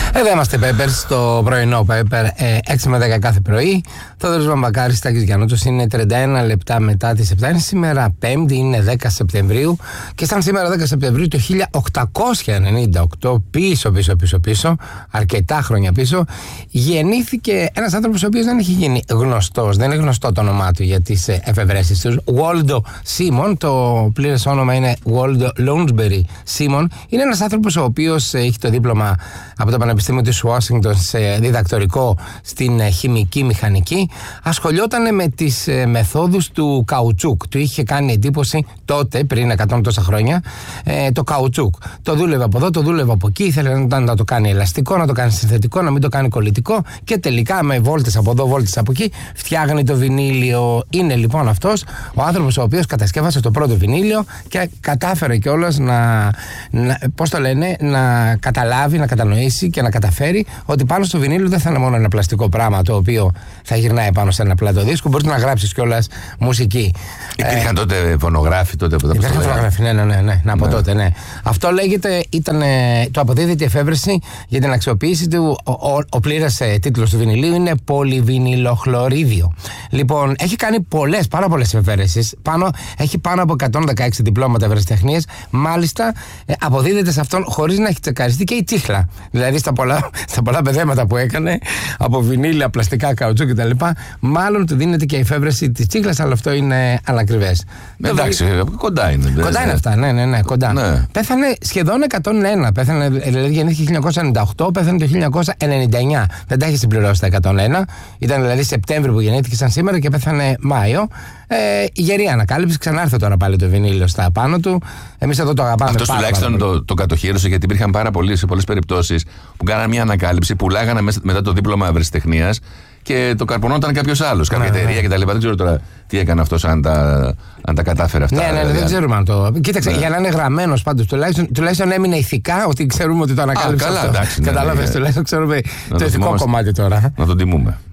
Εδώ είμαστε Πέπερ στο πρωινό Πέπερ 6 με 10 κάθε πρωί. Θόδωρος Βαμβακάρης, Τάκης Γιαννούτσος. Είναι 31 λεπτά μετά τις 7. Είναι σήμερα Πέμπτη, είναι 10 Σεπτεμβρίου. Και σαν σήμερα 10 Σεπτεμβρίου το 1898, πίσω, αρκετά χρόνια πίσω, γεννήθηκε ένας άνθρωπος ο οποίος δεν έχει γίνει γνωστός. Δεν είναι γνωστό το όνομά του για τις εφευρέσεις του. Waldo Simon, το πλήρες όνομα είναι Waldo Lounsbury Simon. Είναι ένας άνθρωπος ο οποίος έχει το δίπλωμα από το Πανεπιστήμιο της Ουάσιγκτον σε διδακτορικό στην χημική μηχανική. Ασχολιόταν με τις μεθόδους του καουτσούκ. Του είχε κάνει εντύπωση τότε, πριν 100 τόσα χρόνια, το καουτσούκ. Το δούλευε από εδώ, το δούλευε από εκεί. Ήθελε να το κάνει ελαστικό, να το κάνει συνθετικό, να μην το κάνει κολλητικό. Και τελικά με βόλτες από εδώ, βόλτες από εκεί, φτιάχνει το βινίλιο. Είναι λοιπόν αυτός ο άνθρωπος ο οποίος κατασκεύασε το πρώτο βινίλιο και κατάφερε κιόλας να καταλάβει, να κατανοήσει και να καταφέρει ότι πάνω στο βινίλιο δεν θα είναι μόνο ένα πλαστικό πράγμα το οποίο θα γυρνάει πάνω σε ένα πλατό δίσκο. Μπορείς να γράψεις κιόλας μουσική. Υπήρχαν τότε φωνογράφοι τότε από τα Υπήρχαν φωνογράφοι, ναι. Από τότε, ναι. Αυτό λέγεται, το αποδίδεται η εφεύρεση για την αξιοποίηση του. Ο πλήρες τίτλος του βινιλίου είναι πολυβινιλοχλωρίδιο. Λοιπόν, έχει κάνει πάρα πολλές εφεύρεσεις. Έχει πάνω από 116 διπλώματα ευρεσιτεχνίας. Μάλιστα, αποδίδεται σε αυτόν χωρίς να έχει τσεκαριστεί και η τσίχλα. Δηλαδή, στα πολλά παιδέματα που έκανε από βινίλια, πλαστικά, καουτσού κτλ., μάλλον του δίνεται και η εφεύρεση της τσίχλας, αλλά αυτό είναι ανακριβές. Εντάξει, κοντά είναι. Κοντά είναι αυτά, ναι, κοντά. Ναι. Πέθανε σχεδόν 101. Δηλαδή γεννήθηκε 1998, πέθανε το 1999. Δεν τα έχει συμπληρώσει τα 101. Ήταν δηλαδή Σεπτέμβριο που γεννήθηκε σαν σήμερα και πέθανε Μάιο. Γερή ανακάλυψη. Ξανάρθε τώρα πάλι το βινίλιο στα πάνω του. Εμείς εδώ το αγαπάμε. Αυτός τουλάχιστον το κατοχύρωσε, γιατί υπήρχαν πάρα πολλοί σε πολλές περιπτώσεις που κάνανε μια ανακάλυψη, πουλάγανε μετά το δίπλωμα ευρεσιτεχνίας και το καρπονόταν κάποιος άλλος, κάποια εταιρεία κτλ. Δεν ξέρω τώρα τι έκανε αυτός, αν τα κατάφερε αυτά. Ναι, δεν ξέρουμε αν το. Κοίταξε, για να είναι γραμμένος πάντως, τουλάχιστον έμεινε ηθικά ότι ξέρουμε ότι το ανακάλυψε. Καλά, εντάξει. Καταλάβες, τουλάχιστον ξέρουμε το ηθικό κομμάτι τώρα. Να τον τιμούμε.